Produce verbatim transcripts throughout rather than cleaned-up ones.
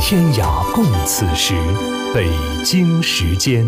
天涯共此时，北京时间。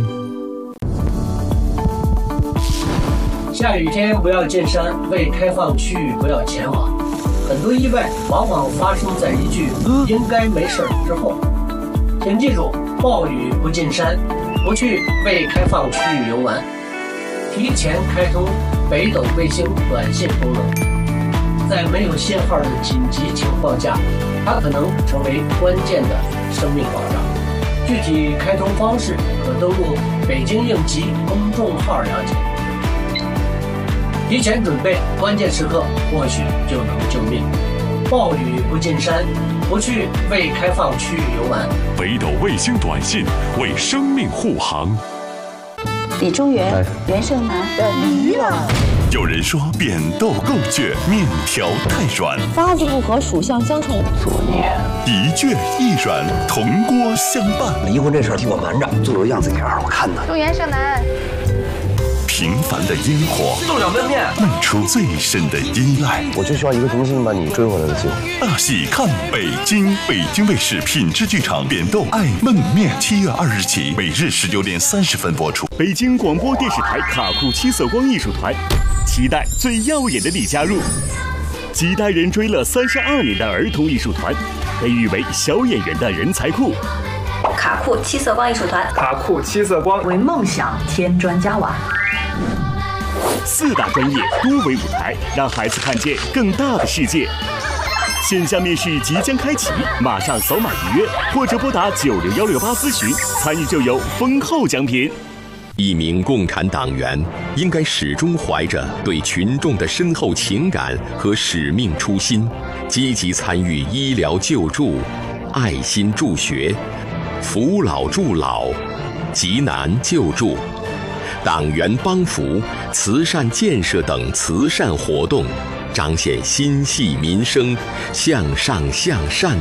下雨天不要进山，未开放区域不要前往。很多意外往往发生在一句“应该没事”之后。请记住，暴雨不进山，不去未开放区域游玩。提前开通北斗卫星短信功能，在没有信号的紧急情况下，它可能成为关键的生命保障。具体开通方式可登录北京应急公众号了解。提前准备，关键时刻或许就能救命。暴雨不进山，不去未开放区域游玩。 北斗卫星短信为生命护航。 李中原、袁胜男的迷了。 有人说扁豆够倔，面条太软， 八字不合，属相相冲， 作孽。一倔一软，同锅相伴。 离婚这事儿替我瞒着，做做样子给二我看呢。 祝袁胜男。 平凡的烟火， 豆角焖面， 漫出最深的依赖。 我就需要一个明星把你追回来的机会。 大戏看北京，北京卫视品质剧场扁豆爱焖面，七月二日起，每日十九点三十分播出。 北京广播电视台卡酷七色光艺术团，期待最耀眼的你加入。几代人追了三十二年的儿童艺术团，被誉为小演员的人才库。 卡酷七色光艺术团， 卡酷七色光为梦想添砖加瓦。 四大专业多维舞台，让孩子看见更大的世界。线下面试即将开启，马上扫码预约，或者拨打九六幺六八咨询，参与就有丰厚奖品。 一名共产党员应该始终怀着对群众的深厚情感和使命初心，积极参与医疗救助、爱心助学、扶老助老、急难救助、党员帮扶、慈善建设等慈善活动，彰显心系民生、向上向善